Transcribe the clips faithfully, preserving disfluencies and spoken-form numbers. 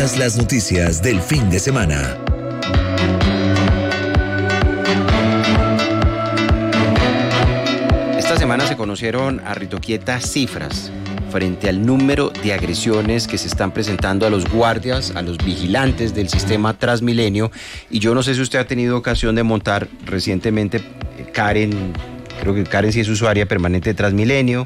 Todas las noticias del fin de semana. Esta semana se conocieron a ritoquietas cifras frente al número de agresiones que se están presentando a los guardias, a los vigilantes del sistema Transmilenio. Y yo no sé si usted ha tenido ocasión de montar recientemente, Karen, creo que Karen sí es usuaria permanente de Transmilenio,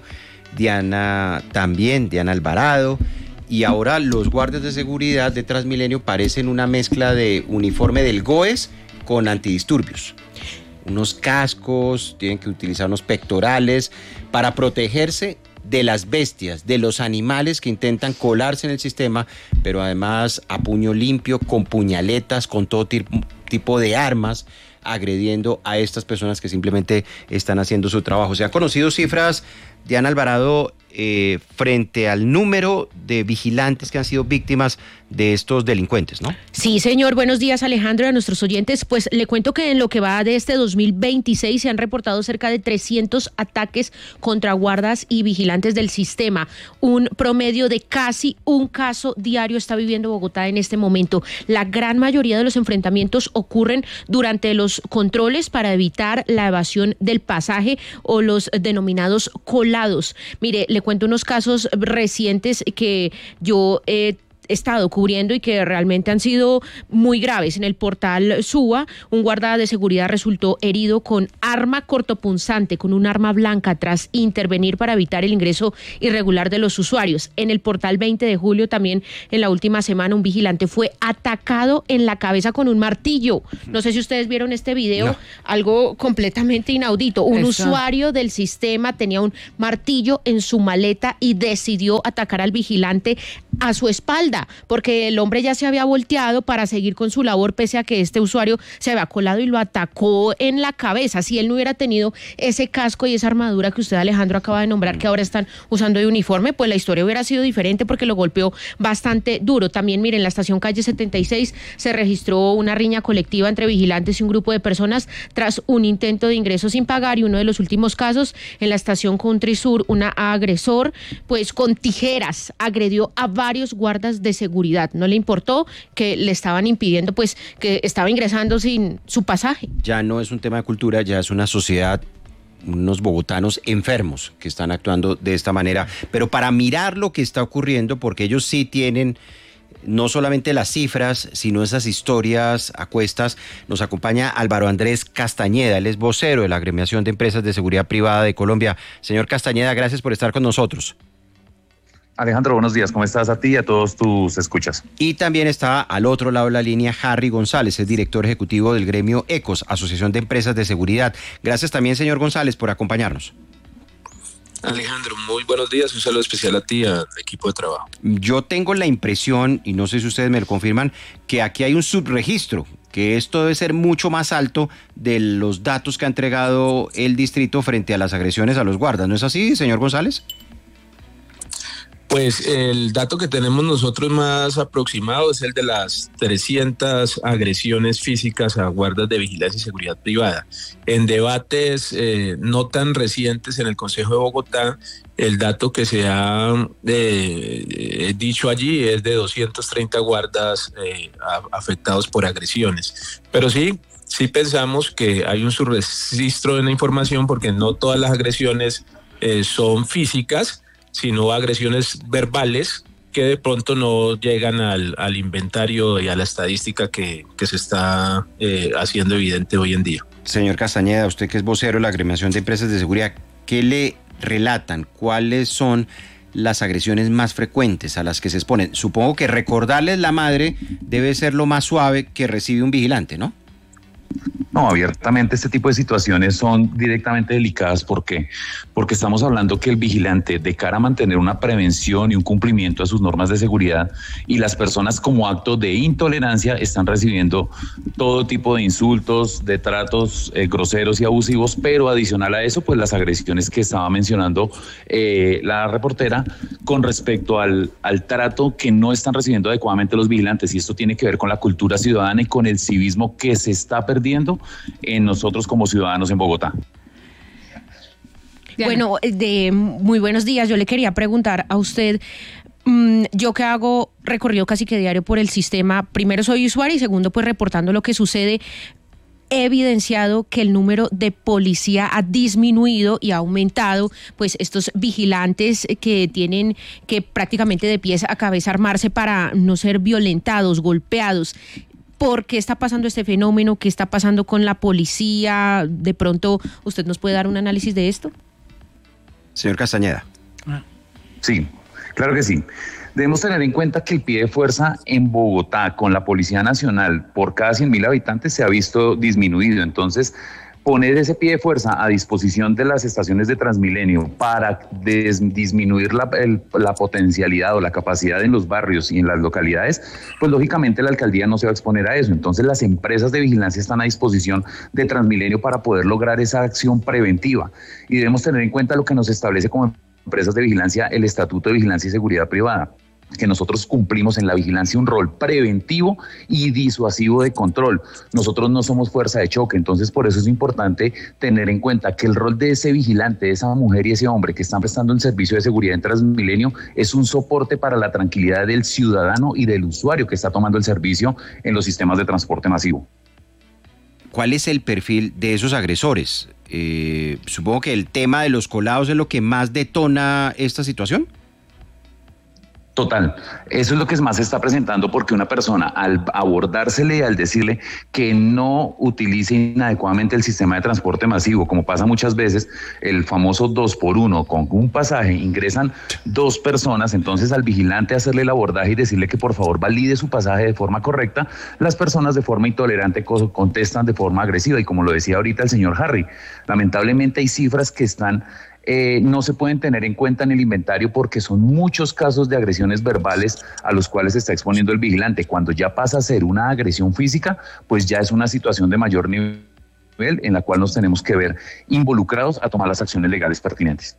Diana también, Diana Alvarado, y ahora los guardias de seguridad de Transmilenio parecen una mezcla de uniforme del GOES con antidisturbios. Unos cascos, tienen que utilizar unos pectorales para protegerse de las bestias, de los animales que intentan colarse en el sistema, pero además a puño limpio, con puñaletas, con todo tipo de armas, agrediendo a estas personas que simplemente están haciendo su trabajo. Se han conocido cifras, Diana Alvarado, eh, frente al número de vigilantes que han sido víctimas de estos delincuentes, ¿no? Sí, señor. Buenos días, Alejandro, y a nuestros oyentes. Pues le cuento que en lo que va de este dos mil veintiséis se han reportado cerca de trescientos ataques contra guardas y vigilantes del sistema. Un promedio de casi un caso diario está viviendo Bogotá en este momento. La gran mayoría de los enfrentamientos ocurren durante los controles para evitar la evasión del pasaje o los denominados colados. Mire, le cuento unos casos recientes que yo he estado cubriendo y que realmente han sido muy graves. En el portal Suba, un guarda de seguridad resultó herido con arma cortopunzante, con un arma blanca, tras intervenir para evitar el ingreso irregular de los usuarios. En el portal veinte de julio, también en la última semana, un vigilante fue atacado en la cabeza con un martillo. No sé si ustedes vieron este video, no. Algo completamente inaudito. Un Eso. usuario del sistema tenía un martillo en su maleta y decidió atacar al vigilante a su espalda, porque el hombre ya se había volteado para seguir con su labor, pese a que este usuario se había colado y lo atacó en la cabeza. Si él no hubiera tenido ese casco y esa armadura que usted, Alejandro, acaba de nombrar, que ahora están usando de uniforme, pues la historia hubiera sido diferente, porque lo golpeó bastante duro. También, miren, en la estación Calle setenta y seis se registró una riña colectiva entre vigilantes y un grupo de personas tras un intento de ingreso sin pagar, y uno de los últimos casos en la estación Country Sur, un agresor, pues con tijeras, agredió a varios guardas de seguridad. No le importó que le estaban impidiendo, pues, que estaba ingresando sin su pasaje. Ya no es un tema de cultura, ya es una sociedad, unos bogotanos enfermos que están actuando de esta manera. Pero para mirar lo que está ocurriendo, porque ellos sí tienen no solamente las cifras, sino esas historias a cuestas, nos acompaña Álvaro Andrés Castañeda. Él es vocero de la Agremiación de Empresas de Seguridad Privada de Colombia. Señor Castañeda, gracias por estar con nosotros. Alejandro, buenos días. ¿Cómo estás? A ti y a todos tus escuchas. Y también está al otro lado de la línea Harry González, es director ejecutivo del gremio ECOS, Asociación de Empresas de Seguridad. Gracias también, señor González, por acompañarnos. Alejandro, muy buenos días. Un saludo especial a ti y al equipo de trabajo. Yo tengo la impresión, y no sé si ustedes me lo confirman, que aquí hay un subregistro, que esto debe ser mucho más alto de los datos que ha entregado el distrito frente a las agresiones a los guardas. ¿No es así, señor González? Pues el dato que tenemos nosotros más aproximado es el de las trescientas agresiones físicas a guardas de vigilancia y seguridad privada. En debates eh, no tan recientes en el Consejo de Bogotá, el dato que se ha eh, eh, dicho allí es de doscientos treinta guardas eh, afectados por agresiones. Pero sí, sí pensamos que hay un subregistro de la información, porque no todas las agresiones eh, son físicas, sino agresiones verbales que de pronto no llegan al, al inventario y a la estadística que, que se está eh, haciendo evidente hoy en día. Señor Castañeda, usted que es vocero de la Agremiación de Empresas de Seguridad, ¿qué le relatan? ¿Cuáles son las agresiones más frecuentes a las que se exponen? Supongo que recordarles la madre debe ser lo más suave que recibe un vigilante, ¿no? No, abiertamente este tipo de situaciones son directamente delicadas. ¿Por qué? Porque estamos hablando que el vigilante, de cara a mantener una prevención y un cumplimiento a sus normas de seguridad, y las personas como acto de intolerancia están recibiendo todo tipo de insultos, de tratos eh, groseros y abusivos, pero adicional a eso, pues las agresiones que estaba mencionando eh, la reportera con respecto al, al trato que no están recibiendo adecuadamente los vigilantes, y esto tiene que ver con la cultura ciudadana y con el civismo que se está perdiendo en nosotros como ciudadanos en Bogotá. Bueno, de muy buenos días. Yo le quería preguntar a usted, mm, yo que hago recorrido casi que diario por el sistema, primero soy usuario y segundo pues reportando lo que sucede, he evidenciado que el número de policía ha disminuido y ha aumentado, pues estos vigilantes que tienen que prácticamente de pies a cabeza armarse para no ser violentados, golpeados. ¿Por qué está pasando este fenómeno? ¿Qué está pasando con la policía? De pronto, ¿usted nos puede dar un análisis de esto? Señor Castañeda. Sí, claro que sí. Debemos tener en cuenta que el pie de fuerza en Bogotá con la Policía Nacional por cada cien mil habitantes se ha visto disminuido. Entonces, poner ese pie de fuerza a disposición de las estaciones de Transmilenio para des, disminuir la, el, la potencialidad o la capacidad en los barrios y en las localidades, pues lógicamente la alcaldía no se va a exponer a eso. Entonces, las empresas de vigilancia están a disposición de Transmilenio para poder lograr esa acción preventiva. Y debemos tener en cuenta lo que nos establece como empresas de vigilancia el Estatuto de Vigilancia y Seguridad Privada, que nosotros cumplimos en la vigilancia un rol preventivo y disuasivo de control. Nosotros no somos fuerza de choque, entonces por eso es importante tener en cuenta que el rol de ese vigilante, de esa mujer y ese hombre que están prestando un servicio de seguridad en Transmilenio es un soporte para la tranquilidad del ciudadano y del usuario que está tomando el servicio en los sistemas de transporte masivo. ¿Cuál es el perfil de esos agresores? Eh, supongo que el tema de los colados es lo que más detona esta situación. Total, eso es lo que más se está presentando porque una persona al abordársele y al decirle que no utilice inadecuadamente el sistema de transporte masivo, como pasa muchas veces, el famoso dos por uno, con un pasaje ingresan dos personas, entonces al vigilante hacerle el abordaje y decirle que por favor valide su pasaje de forma correcta, las personas de forma intolerante contestan de forma agresiva y como lo decía ahorita el señor Harry, lamentablemente hay cifras que están Eh, no se pueden tener en cuenta en el inventario porque son muchos casos de agresiones verbales a los cuales se está exponiendo el vigilante. Cuando ya pasa a ser una agresión física, pues ya es una situación de mayor nivel en la cual nos tenemos que ver involucrados a tomar las acciones legales pertinentes.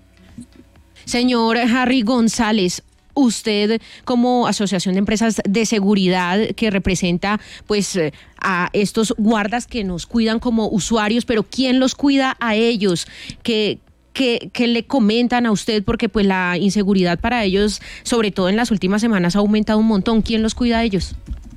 Señor Harry González, usted como Asociación de Empresas de Seguridad que representa pues a estos guardas que nos cuidan como usuarios, pero ¿quién los cuida a ellos? ¿Qué ¿Qué, ¿Qué le comentan a usted? Porque pues la inseguridad para ellos, sobre todo en las últimas semanas, ha aumentado un montón. ¿Quién los cuida a ellos?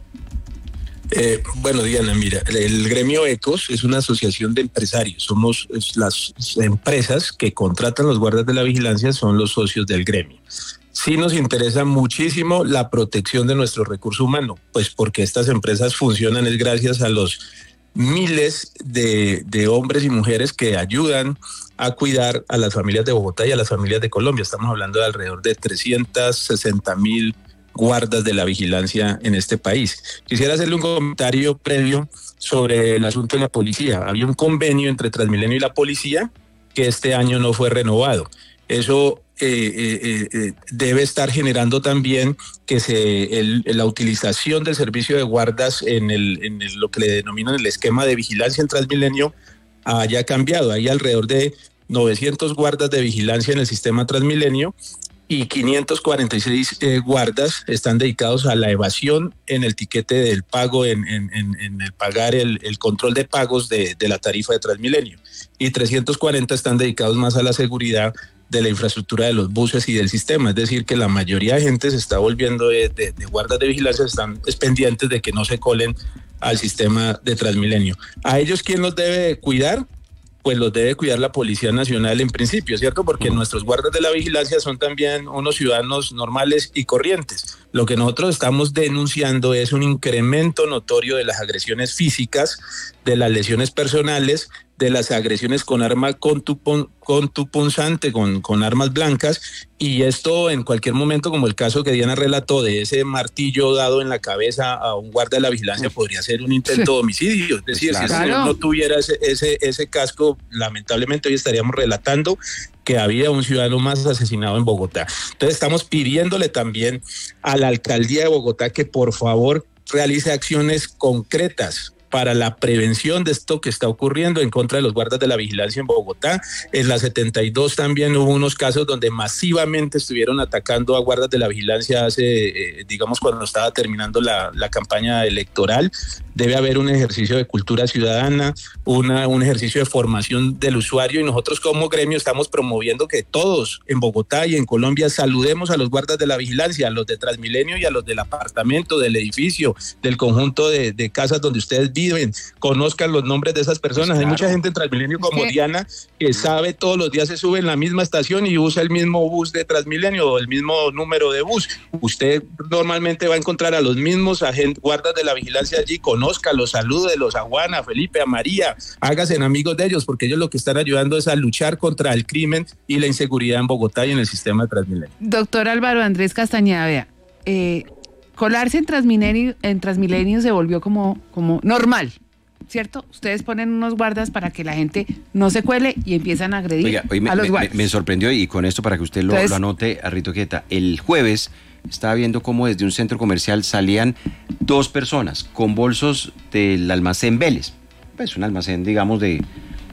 Eh, bueno, Diana, mira, el gremio ECOS es una asociación de empresarios. Somos las empresas que contratan los guardas de la vigilancia, son los socios del gremio. Sí nos interesa muchísimo la protección de nuestro recurso humano, pues porque estas empresas funcionan es gracias a los miles de, de hombres y mujeres que ayudan a cuidar a las familias de Bogotá y a las familias de Colombia. Estamos hablando de alrededor de trescientos sesenta mil guardas de la vigilancia en este país. Quisiera hacerle un comentario previo sobre el asunto de la policía. Había un convenio entre Transmilenio y la policía que este año no fue renovado. Eso eh, eh, eh, debe estar generando también que se el, la utilización del servicio de guardas en, el, en el, lo que le denominan el esquema de vigilancia en Transmilenio haya cambiado. Hay alrededor de novecientos guardas de vigilancia en el sistema Transmilenio y quinientos cuarenta y seis eh, guardas están dedicados a la evasión en el tiquete del pago, en, en, en, en el pagar el, el control de pagos de, de la tarifa de Transmilenio. Y trescientos cuarenta están dedicados más a la seguridad de la infraestructura de los buses y del sistema. Es decir, que la mayoría de gente se está volviendo de, de, de guardas de vigilancia, están pendientes de que no se colen al sistema de Transmilenio. ¿A ellos quién los debe cuidar? Pues los debe cuidar la Policía Nacional en principio, ¿cierto? Porque nuestros guardas de la vigilancia son también unos ciudadanos normales y corrientes. Lo que nosotros estamos denunciando es un incremento notorio de las agresiones físicas, de las lesiones personales, de las agresiones con arma contupon, contupunzante, con, con armas blancas, y esto en cualquier momento, como el caso que Diana relató de ese martillo dado en la cabeza a un guarda de la vigilancia, podría ser un intento de homicidio. Es decir, claro, si el señor no tuviera ese, ese, ese casco, lamentablemente hoy estaríamos relatando que había un ciudadano más asesinado en Bogotá. Entonces estamos pidiéndole también a la alcaldía de Bogotá que por favor realice acciones concretas para la prevención de esto que está ocurriendo en contra de los guardas de la vigilancia en Bogotá. En la setenta y dos también hubo unos casos donde masivamente estuvieron atacando a guardas de la vigilancia hace, eh, digamos, cuando estaba terminando la, la campaña electoral. debe haber un ejercicio de cultura ciudadana, una, un ejercicio de formación del usuario, y nosotros como gremio estamos promoviendo que todos en Bogotá y en Colombia saludemos a los guardas de la vigilancia, a los de Transmilenio y a los del apartamento, del edificio, del conjunto de, de casas donde ustedes viven, conozcan los nombres de esas personas. Pues claro. Hay mucha gente en Transmilenio como ¿Qué? Diana que sabe, todos los días se sube en la misma estación y usa el mismo bus de Transmilenio o el mismo número de bus. Usted normalmente va a encontrar a los mismos agentes, guardas de la vigilancia allí, conózcalos, salúdelos a Juana, a Felipe, a María, hágase amigos de ellos, porque ellos lo que están ayudando es a luchar contra el crimen y la inseguridad en Bogotá y en el sistema de Transmilenio. Doctor Álvaro Andrés Castañeda, vea, eh, colarse en Transmilenio, en Transmilenio se volvió como, como normal, ¿cierto? Ustedes ponen unos guardas para que la gente no se cuele y empiezan a agredir Oiga, hoy me, a los guardas. Me, me sorprendió, y con esto para que usted lo, Entonces, lo anote, Arritoquieta, el jueves estaba viendo cómo desde un centro comercial salían dos personas con bolsos del almacén Vélez, pues un almacén, digamos, de,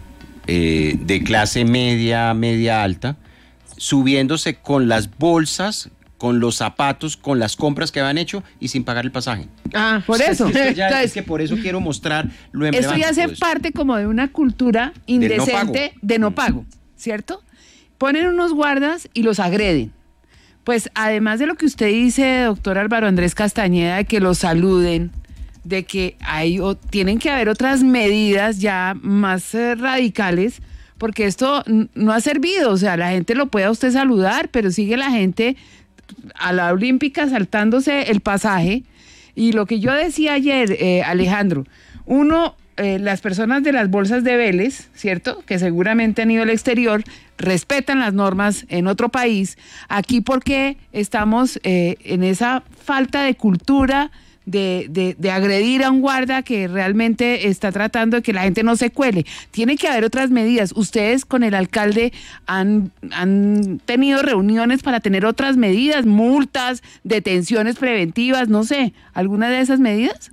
eh, de clase media, media alta, subiéndose con las bolsas, con los zapatos, con las compras que habían hecho y sin pagar el pasaje. Ah, por eso. Es que, ya, Entonces, es que por eso quiero mostrar lo emblemático. Esto ya hace parte como de una cultura indecente no de no pago, ¿cierto? Ponen unos guardas y los agreden. Pues además de lo que usted dice, doctor Álvaro Andrés Castañeda, de que los saluden, de que hay o tienen que haber otras medidas ya más eh, radicales, porque esto no ha servido. O sea, la gente lo puede a usted saludar, pero sigue la gente a la olímpica saltándose el pasaje. Y lo que yo decía ayer, eh, Alejandro, uno, eh, las personas de las bolsas de Vélez, ¿cierto?, que seguramente han ido al exterior, respetan las normas en otro país. Aquí porque estamos eh, en esa falta de cultura de, de, de agredir a un guarda que realmente está tratando de que la gente no se cuele. Tiene que haber otras medidas. Ustedes con el alcalde han, han tenido reuniones para tener otras medidas, multas, detenciones preventivas, no sé, ¿alguna de esas medidas?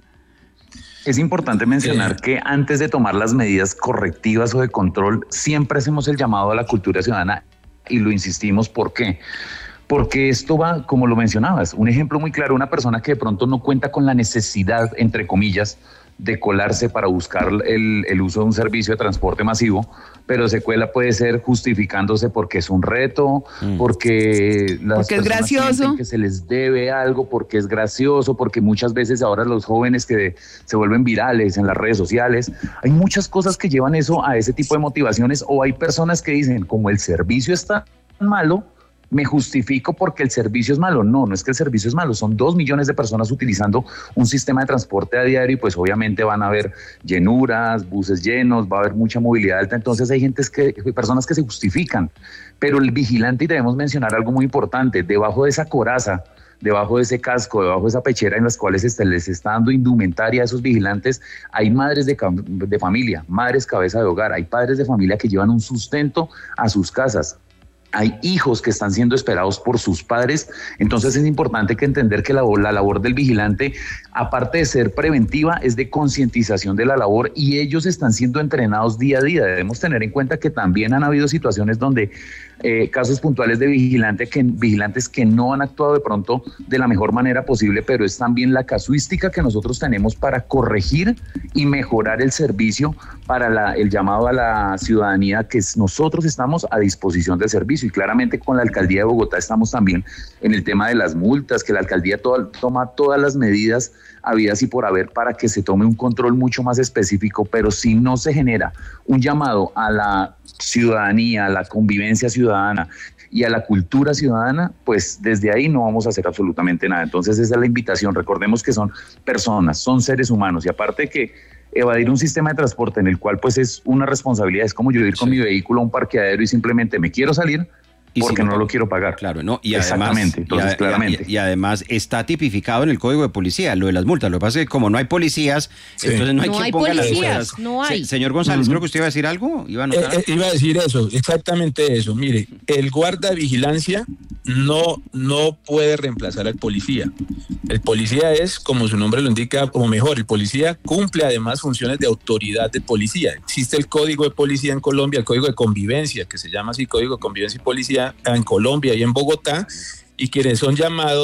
Es importante mencionar que antes de tomar las medidas correctivas o de control, siempre hacemos el llamado a la cultura ciudadana y lo insistimos. ¿Por qué? Porque esto va, como lo mencionabas, un ejemplo muy claro, una persona que de pronto no cuenta con la necesidad, entre comillas, de colarse para buscar el, el uso de un servicio de transporte masivo, pero se cuela puede ser justificándose porque es un reto, mm. porque las porque es gracioso, que se les debe algo, porque es gracioso, porque muchas veces ahora los jóvenes que se vuelven virales en las redes sociales, hay muchas cosas que llevan eso a ese tipo de motivaciones, o hay personas que dicen, como el servicio está malo, me justifico porque el servicio es malo. No, no es que el servicio es malo, son dos millones de personas utilizando un sistema de transporte a diario y pues obviamente van a haber llenuras, buses llenos, va a haber mucha movilidad alta, entonces hay gente que, personas que se justifican, pero el vigilante, y debemos mencionar algo muy importante, debajo de esa coraza, debajo de ese casco, debajo de esa pechera en las cuales se les está dando indumentaria a esos vigilantes, hay madres de, de familia, madres cabeza de hogar, hay padres de familia que llevan un sustento a sus casas. Hay hijos que están siendo esperados por sus padres, entonces es importante que entender que la, la labor del vigilante, aparte de ser preventiva, es de concientización de la labor y ellos están siendo entrenados día a día. Debemos tener en cuenta que también han habido situaciones donde eh, casos puntuales de vigilante que, vigilantes que no han actuado de pronto de la mejor manera posible, pero es también la casuística que nosotros tenemos para corregir y mejorar el servicio para la, el llamado a la ciudadanía, que es, nosotros estamos a disposición del servicio. Y claramente con la Alcaldía de Bogotá estamos también en el tema de las multas, que la Alcaldía to- toma todas las medidas habidas y por haber para que se tome un control mucho más específico, pero si no se genera un llamado a la ciudadanía, a la convivencia ciudadana y a la cultura ciudadana, pues desde ahí no vamos a hacer absolutamente nada. Entonces esa es la invitación. Recordemos que son personas, son seres humanos, y aparte que evadir un sistema de transporte en el cual pues es una responsabilidad, es como yo ir con sí. mi vehículo a un parqueadero y simplemente me quiero salir porque si no, no lo quiero pagar. Claro, no, y exactamente, además, entonces y a, claramente. Y, y además está tipificado en el Código de Policía, lo de las multas. Lo que pasa es que como no hay policías, sí. entonces no hay no quien hay ponga policías, las multas. No hay. Se, señor González, uh-huh. creo que usted iba a decir algo. ¿Iba a, eh, eh, iba a decir eso, exactamente eso. Mire, el guarda de vigilancia no, no puede reemplazar al policía. El policía es, como su nombre lo indica, como mejor, el policía cumple además funciones de autoridad de policía. Existe el Código de Policía en Colombia, el Código de Convivencia, que se llama así, Código de Convivencia y Policía en Colombia y en Bogotá, y quienes son llamados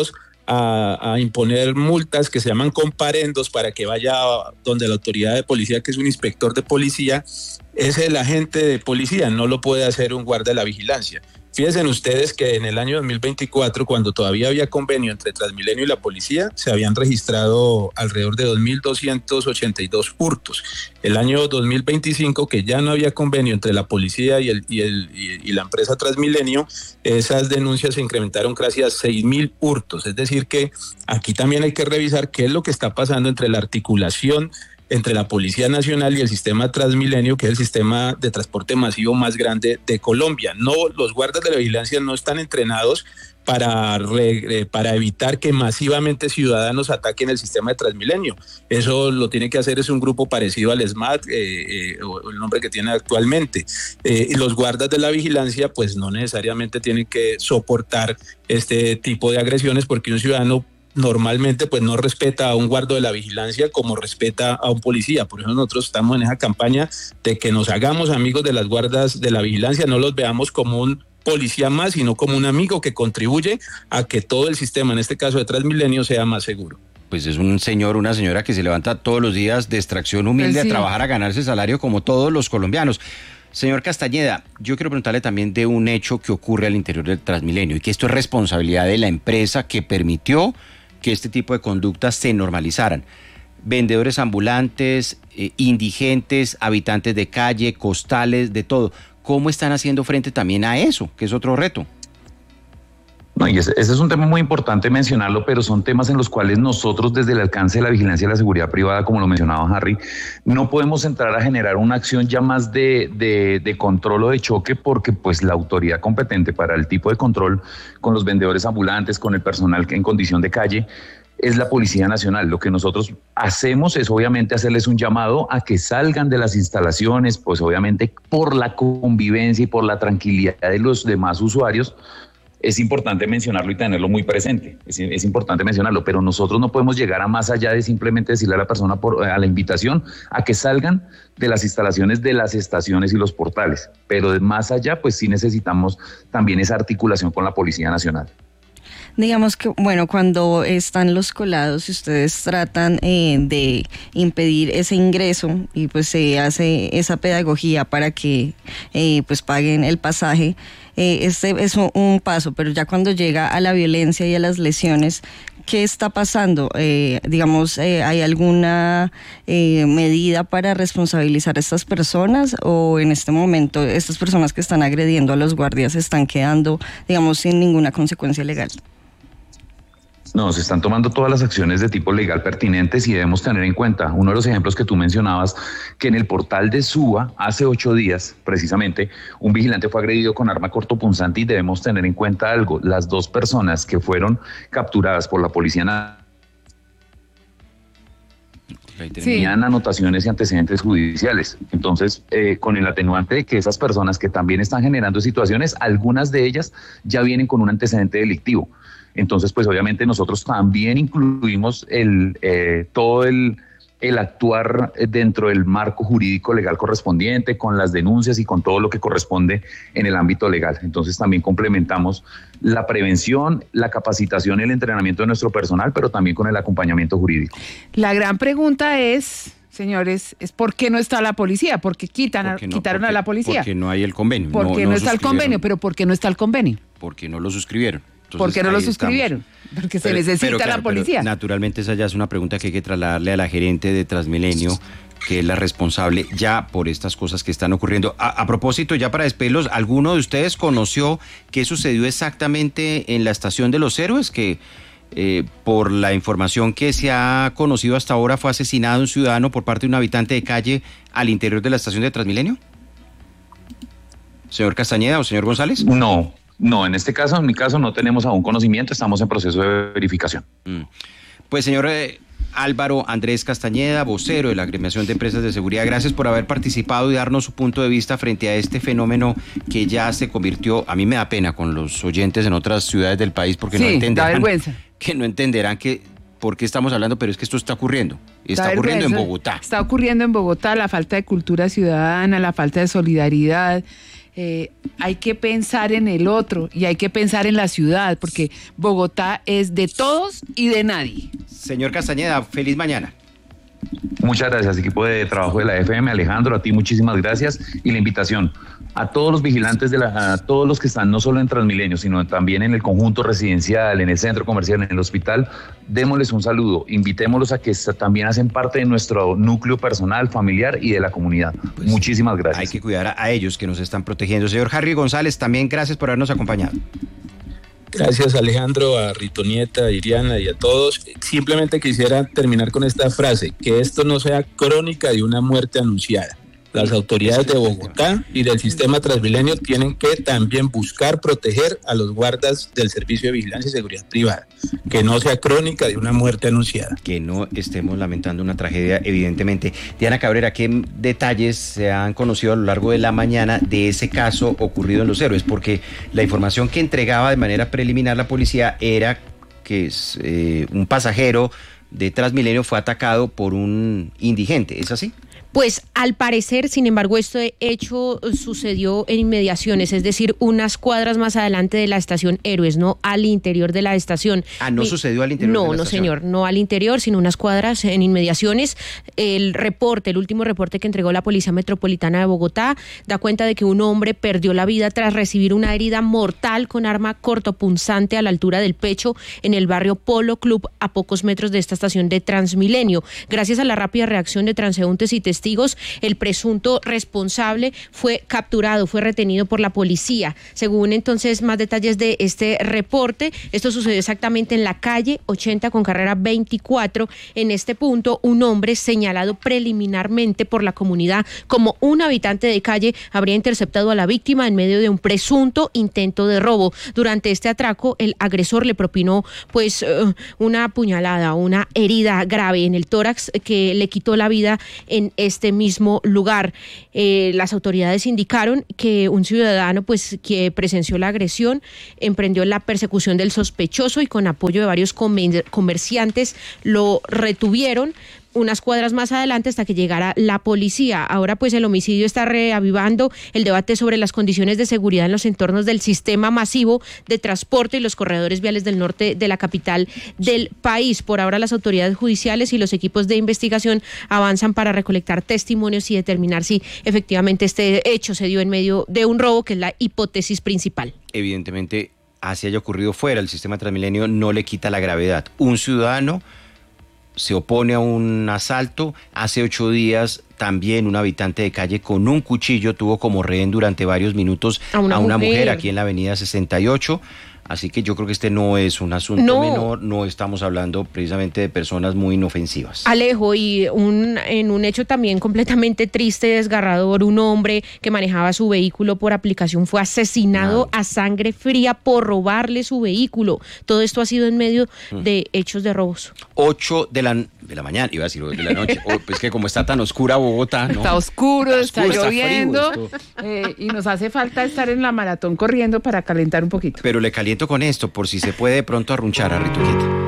a, a imponer multas que se llaman comparendos para que vaya donde la autoridad de policía, que es un inspector de policía, es el agente de policía, no lo puede hacer un guarda de la vigilancia. Fíjense ustedes que en el año dos mil veinticuatro, cuando todavía había convenio entre Transmilenio y la policía, se habían registrado alrededor de dos mil doscientos ochenta y dos hurtos. El año dos mil veinticinco, que ya no había convenio entre la policía y, el, y, el, y, y la empresa Transmilenio, esas denuncias se incrementaron casi a seis mil hurtos. Es decir que aquí también hay que revisar qué es lo que está pasando entre la articulación entre la Policía Nacional y el sistema Transmilenio, que es el sistema de transporte masivo más grande de Colombia. No, los guardas de la vigilancia no están entrenados para, re, para evitar que masivamente ciudadanos ataquen el sistema de Transmilenio. Eso lo tiene que hacer es un grupo parecido al SMAT, eh, eh, o el nombre que tiene actualmente. Eh, y los guardas de la vigilancia pues no necesariamente tienen que soportar este tipo de agresiones, porque un ciudadano normalmente pues no respeta a un guarda de la vigilancia como respeta a un policía. Por eso nosotros estamos en esa campaña de que nos hagamos amigos de las guardas de la vigilancia, no los veamos como un policía más, sino como un amigo que contribuye a que todo el sistema, en este caso de Transmilenio, sea más seguro. Pues es un señor, una señora que se levanta todos los días de extracción humilde pues sí. a trabajar, a ganarse salario como todos los colombianos. Señor Castañeda, yo quiero preguntarle también de un hecho que ocurre al interior del Transmilenio y que esto es responsabilidad de la empresa que permitió que este tipo de conductas se normalizaran. Vendedores ambulantes, eh, indigentes, habitantes de calle, costales, de todo. ¿Cómo están haciendo frente también a eso, que es otro reto? No, y ese, ese es un tema muy importante mencionarlo, pero son temas en los cuales nosotros desde el alcance de la vigilancia y la seguridad privada, como lo mencionaba Harry, no podemos entrar a generar una acción ya más de, de, de control o de choque, porque pues la autoridad competente para el tipo de control con los vendedores ambulantes, con el personal en condición de calle, es la Policía Nacional. Lo que nosotros hacemos es obviamente hacerles un llamado a que salgan de las instalaciones, pues obviamente por la convivencia y por la tranquilidad de los demás usuarios. Es importante mencionarlo y tenerlo muy presente, es, es importante mencionarlo, pero nosotros no podemos llegar a más allá de simplemente decirle a la persona, por, a la invitación, a que salgan de las instalaciones de las estaciones y los portales, pero de más allá, pues sí necesitamos también esa articulación con la Policía Nacional. Digamos que, bueno, cuando están los colados y ustedes tratan eh, de impedir ese ingreso y pues se hace esa pedagogía para que eh, pues paguen el pasaje, eh, este es un paso, pero ya cuando llega a la violencia y a las lesiones, ¿qué está pasando? Eh, digamos, eh, ¿hay alguna eh, medida para responsabilizar a estas personas o en este momento estas personas que están agrediendo a los guardias están quedando, digamos, sin ninguna consecuencia legal? No, se están tomando todas las acciones de tipo legal pertinentes y debemos tener en cuenta uno de los ejemplos que tú mencionabas, que en el portal de Suba hace ocho días, precisamente, un vigilante fue agredido con arma cortopunzante y debemos tener en cuenta algo, las dos personas que fueron capturadas por la Policía Nacional tenían sí. anotaciones y antecedentes judiciales. Entonces, eh, con el atenuante de que esas personas que también están generando situaciones, algunas de ellas ya vienen con un antecedente delictivo. Entonces, pues obviamente nosotros también incluimos el eh, todo el, el actuar dentro del marco jurídico legal correspondiente, con las denuncias y con todo lo que corresponde en el ámbito legal. Entonces también complementamos la prevención, la capacitación y el entrenamiento de nuestro personal, pero también con el acompañamiento jurídico. La gran pregunta es, señores, es ¿por qué no está la policía? ¿Por qué quitan a, no, quitaron porque, a la policía? Porque no hay el convenio. ¿Por qué no, no, no está el convenio? ¿Pero por qué no está el convenio? Porque no lo suscribieron. Entonces, ¿por qué no lo suscribieron? Estamos. Porque se pero, necesita pero, claro, la policía. Naturalmente esa ya es una pregunta que hay que trasladarle a la gerente de Transmilenio, que es la responsable ya por estas cosas que están ocurriendo. A, a propósito, ya para despedirlos, ¿alguno de ustedes conoció qué sucedió exactamente en la Estación de los Héroes? Que eh, por la información que se ha conocido hasta ahora fue asesinado un ciudadano por parte de un habitante de calle al interior de la estación de Transmilenio. ¿Señor Castañeda o señor González? No. No, en este caso, en mi caso, no tenemos aún conocimiento, estamos en proceso de verificación. Mm. Pues, señor eh, Álvaro Andrés Castañeda, vocero de la Agremiación de Empresas de Seguridad, gracias por haber participado y darnos su punto de vista frente a este fenómeno que ya se convirtió, a mí me da pena con los oyentes en otras ciudades del país porque sí, no entenderán, da vergüenza. que no entenderán que por qué estamos hablando, pero es que esto está ocurriendo, está da ocurriendo vergüenza. en Bogotá. Está ocurriendo en Bogotá, la falta de cultura ciudadana, la falta de solidaridad. eh, hay que pensar en el otro y hay que pensar en la ciudad, porque Bogotá es de todos y de nadie. Señor Castañeda, feliz mañana. Muchas gracias, equipo de trabajo de la F M. Alejandro, a ti muchísimas gracias, y la invitación a todos los vigilantes, de la, a todos los que están no solo en Transmilenio, sino también en el conjunto residencial, en el centro comercial, en el hospital, démosles un saludo, invitémoslos a que también hacen parte de nuestro núcleo personal, familiar y de la comunidad. Pues muchísimas gracias. Hay que cuidar a, a ellos que nos están protegiendo. Señor Harry González, también gracias por habernos acompañado. Gracias, Alejandro, a Ritonieta, a Iriana y a todos. Simplemente quisiera terminar con esta frase, que esto no sea crónica de una muerte anunciada. Las autoridades de Bogotá y del sistema Transmilenio tienen que también buscar proteger a los guardas del Servicio de Vigilancia y Seguridad Privada. Que no sea crónica de una muerte anunciada. Que no estemos lamentando una tragedia, evidentemente. Diana Cabrera, ¿qué detalles se han conocido a lo largo de la mañana de ese caso ocurrido en Los Héroes? Porque la información que entregaba de manera preliminar la policía era que es, eh, un pasajero de Transmilenio fue atacado por un indigente. ¿Es así? Pues al parecer, sin embargo, este hecho sucedió en inmediaciones, es decir, unas cuadras más adelante de la estación Héroes, no al interior de la estación. Ah, ¿no Mi... sucedió al interior no, de la no, estación? No, señor, no al interior, sino unas cuadras en inmediaciones. El reporte, el último reporte que entregó la Policía Metropolitana de Bogotá, da cuenta de que un hombre perdió la vida tras recibir una herida mortal con arma cortopunzante a la altura del pecho en el barrio Polo Club, a pocos metros de esta estación de Transmilenio. Gracias a la rápida reacción de transeúntes y testigos, el presunto responsable fue capturado, fue retenido por la policía. Según entonces más detalles de este reporte, esto sucedió exactamente en la calle ochenta con carrera veinticuatro. En este punto, un hombre señalado preliminarmente por la comunidad como un habitante de calle habría interceptado a la víctima en medio de un presunto intento de robo. Durante este atraco, el agresor le propinó pues uh, una puñalada, una herida grave en el tórax que le quitó la vida en este este mismo lugar. Eh, las autoridades indicaron que un ciudadano pues que presenció la agresión emprendió la persecución del sospechoso y con apoyo de varios comer- comerciantes lo retuvieron unas cuadras más adelante hasta que llegara la policía. Ahora pues el homicidio está reavivando el debate sobre las condiciones de seguridad en los entornos del sistema masivo de transporte y los corredores viales del norte de la capital del país. Por ahora las autoridades judiciales y los equipos de investigación avanzan para recolectar testimonios y determinar si efectivamente este hecho se dio en medio de un robo, que es la hipótesis principal. Evidentemente, así haya ocurrido fuera, el sistema Transmilenio no le quita la gravedad. Un ciudadano se opone a un asalto. Hace ocho días también un habitante de calle con un cuchillo tuvo como rehén durante varios minutos a una, a una mujer. mujer aquí en la avenida sesenta y ocho. Así que yo creo que este no es un asunto no. menor, no estamos hablando precisamente de personas muy inofensivas. Alejo, y un, en un hecho también completamente triste, desgarrador, un hombre que manejaba su vehículo por aplicación fue asesinado no. a sangre fría por robarle su vehículo. Todo esto ha sido en medio mm. de hechos de robos. Ocho de la, de la mañana, iba a decir de la noche, oh, pues que como está tan oscura Bogotá, ¿no? Está oscuro, está, está lloviendo, está eh, y nos hace falta estar en la maratón corriendo para calentar un poquito. Pero le caliento con esto, por si se puede de pronto arrunchar a Rituquita.